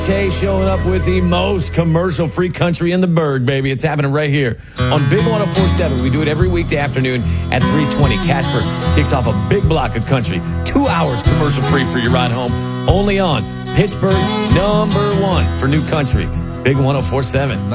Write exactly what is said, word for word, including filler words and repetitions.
Tay showing up with the most commercial-free country in the Berg, baby. It's happening right here on Big one oh four point seven. We do it every weekday afternoon at three twenty. Casper kicks off a big block of country. Two hours commercial-free for your ride home. Only on Pittsburgh's number one for new country. Big one oh four point seven.